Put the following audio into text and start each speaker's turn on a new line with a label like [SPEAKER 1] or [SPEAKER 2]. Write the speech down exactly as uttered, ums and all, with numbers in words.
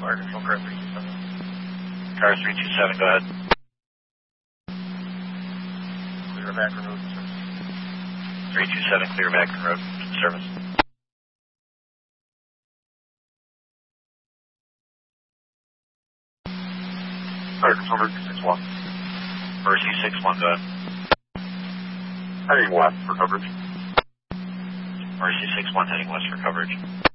[SPEAKER 1] Fire Control, car three two seven.
[SPEAKER 2] Car three two seven, go ahead.
[SPEAKER 1] Clear of Akron Road service.
[SPEAKER 2] three two seven, clear of Akron Road service.
[SPEAKER 1] Fire Control, Mercy six one.
[SPEAKER 2] Mercy six one, go ahead.
[SPEAKER 1] Heading west for coverage.
[SPEAKER 2] Mercy six one, heading west for coverage.